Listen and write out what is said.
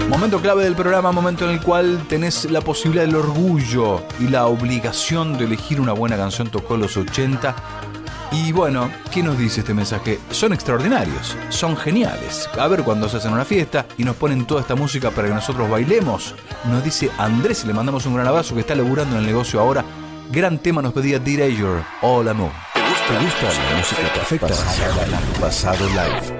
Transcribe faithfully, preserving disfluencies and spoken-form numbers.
Momento clave del programa, momento en el cual tenés la posibilidad del orgullo y la obligación de elegir una buena canción tocó los ochenta. Y bueno, ¿qué nos dice este mensaje? Son extraordinarios, son geniales. A ver cuando se hacen una fiesta y nos ponen toda esta música para que nosotros bailemos. Nos dice Andrés y le mandamos un gran abrazo que está laburando en el negocio ahora. Gran tema nos pedía D-Danger, All Amour. ¿Te gusta, ¿Te gusta la música perfecta? Pasado Live.